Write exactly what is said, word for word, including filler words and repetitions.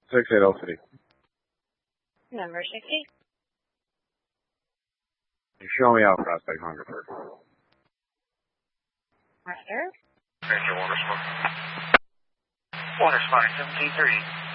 six eight oh three. Number six eight. You show me out, Prospect Hungerford. Roger. Ranger Water Spot. Water Spot seventeen thirty.